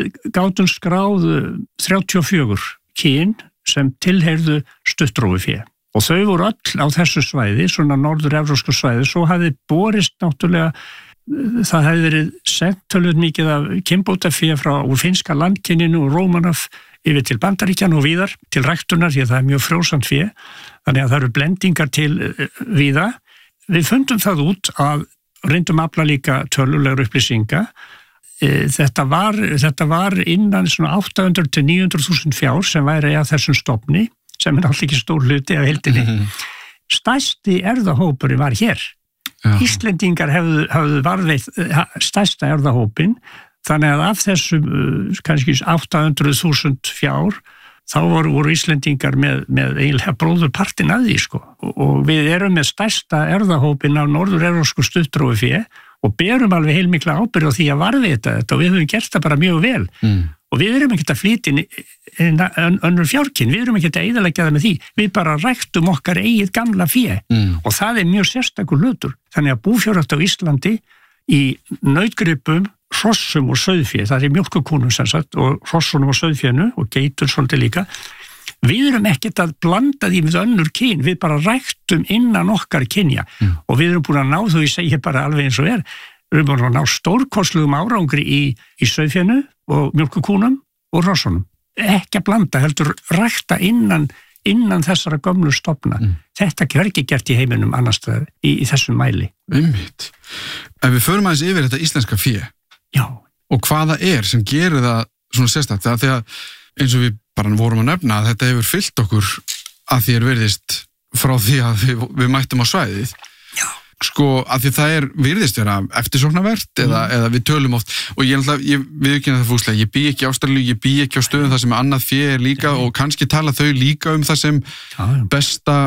við gátum skráð 34 kyn sem tilheyrðu stuttrófufé og þau voru öll á þessu svæði, svona norður-evrópsku svæði, svo hafði borist náttúrulega, það hefði verið sent tölvöld mikið af kynbótafé úr finnska landkyninu og Rómanov yfir til Bandaríkjanna og víðar til ræktunar, því að það mjög frjósamt fé, þannig að það eru blendingar til víða. Við fundum það út að reyndum afla líka tölulegur upplýsinga. Þetta var innan svona 800 til 900.000 fjár sem væri að þessum stofni, sem alltaf ekki stór hluti af heildinni. Stærsti erðahópurinn var hér. Já. Íslendingar höfðu varðveitt stærsta erðahópinn, þannig að af þessum kannski 800.000 fjár, þá voru Íslendingar með eiginlega bróðurpartinn að því, sko. Og við erum með stærsta erðahópinn af norður-evrópsku stuttrófufé og berum alveg heilmikla ábyrgð á því að varðveita þetta og við höfum gert það bara mjög vel. Og við erum ekkert að flytja inn önnur fjárkyn, við erum ekkert að eyðileggja það með því, við bara ræktum okkar eigið gamla fé og það er mjög sérstakur hlutur. Þannig að búfjárrækt á Íslandi í nautgripum, hrossum og sauðfé, það er mjólkurkúnum sem sagt og hrossunum og sauðfénu og geitur svolítið líka, við erum ekkert að blanda því með önnur kyn, við bara ræktum innan okkar kynja og við erum búin að ná, þó ég segi bara alveg eins og við erum búin að ná stórkostlegum árangri í sauðfénu og mjólkurkúnum og hrossunum. Ekki að blanda, heldur rækta innan þessara gömlu stofna. Þetta er ekki gert í heiminum annars staðar í þessum mæli. Einmitt. Ef við förum aðeins yfir þetta íslenska fé. Já. Og hvað það sem gerir það svona sérstakt, því að eins og við bara vorum að nefna að þetta hefur fylgt okkur að því virðist frá því að við mættum á svæðið. Já. Sko, að því það virðist vera eftirsóknarvert eða við tölum oft og ég viðurkenni það fúslega, ég bý ekki á Ástralíu, ég bý ekki á stöðum þar sem annað fé líka og kannski tala þau líka það sem besta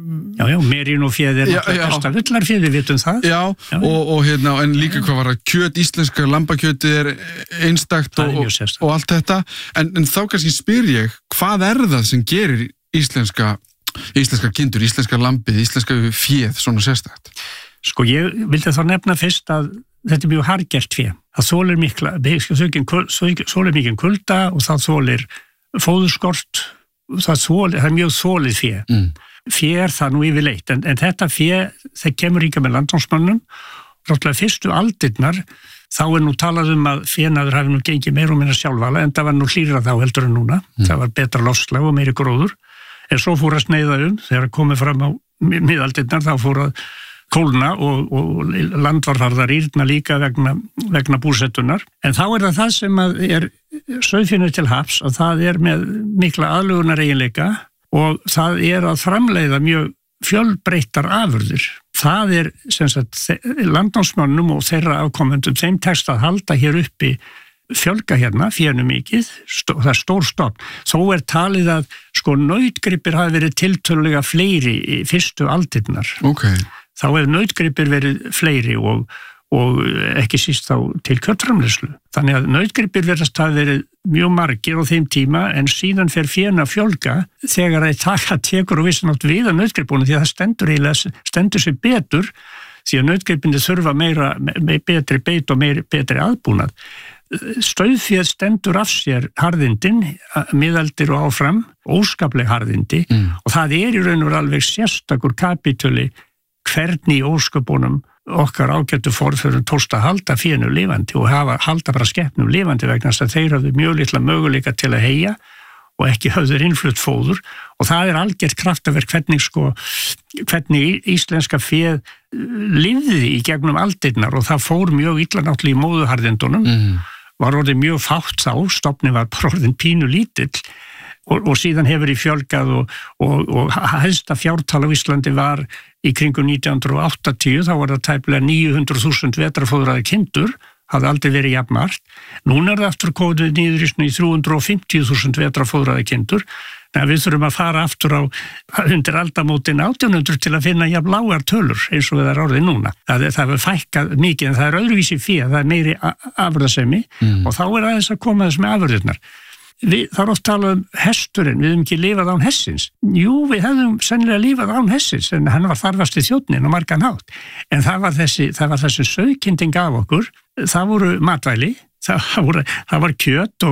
merin og féð besta villarféð, við vitum það. Já. Og en líka hvað var að kjöt, íslenska lambakjötið einstakt og allt þetta en þá kannski spyr ég, hvað það sem gerir íslenska kindur, íslenska lambið, íslenska féð svona sérstakt? Sko, ég vildi þá nefna fyrst að þetta mjög harðgert fé. Það þolir mikinn kulda og það þolir fóðurskort, það er mjög þolið fé. Fé það nú yfirleitt, en þetta fé, það kemur líka með landnámsmönnum. Ráttlega fyrstu aldirnar, þá nú talað að fénaður hafi nú gengið meira og minna sjálfvala, en það var nú hlýra þá heldur en núna. Það var betra loftslag og meiri gróður. En svo fór að sneiða þegar komið fram á miðaldirnar, þá fór að kólna og land var farið að rýrna líka vegna búsettunar. En þá það sem sauðfénu til haps, að það með mikla aðlögunar eiginleika og það að framleiða mjög fjölbreyttar afurðir. Það sem sagt landnámsmönnum og þeirra afkomendum, þeim tekst að halda hér uppi fjölga hérna, fénu mikið, það stór stofn. Þó talið að nautgripir hafi verið tiltölulega fleiri í fyrstu aldirnar. Okay. Þá nautgripir verið fleiri og ekki síst þá til kjötframleiðslu. Þannig að nautgripir verðast hafi verið mjög margir á þeim tíma en síðan fer fénu að fjölga þegar tekur og vissanátt við að nautgripuna því að það stendur sig betur því að nautgripinni þurfa betri beit og betri aðbúnað. Sauðféð stendur af sér harðindin, miðaldir og áfram, óskapleg harðindi og það í raun og alveg sérstakur kapítuli hvernig í ósköpunum okkar ágættu forfeður tókst að halda fénu lifandi og halda bara skepnum lifandi vegna þess að þeir hafðu mjög litla möguleika til að heyja og ekki höfður innflutt fóður og það algjört kraftaverk hvernig íslenska féð lifði í gegnum aldirnar og það fór mjög illa náttúrulega í móðuharðindunum, var orðið mjög fátt þá, stofninn var bara orðin pínu lítill og síðan hefur í fjölgað og helsta fjártal á Íslandi var í kringum 1980, þá var það tæplega 900.000 vetrarfóðraði kindur, hafði aldrei verið jafnmargt. Núna það aftur komið niður í 350.000 vetrarfóðraði kindur, en við þurfum að fara aftur á undir aldamótin 1800 til að finna jafn lágar tölur eins og það orðið núna. Það hefur fækkað mikið, en það öðruvísi fé, það meiri afurðasemi og þá aðeins að koma þess með afurðirnar. Það oft talað hesturinn, við hefum ekki lifað án hestsins. Jú, við hefðum sennilega lifað án hestsins, en hann var þarfasti þjónninn á margan hátt. En það var þessi sauðkinding af okkur, það voru matvæli, það var kjöt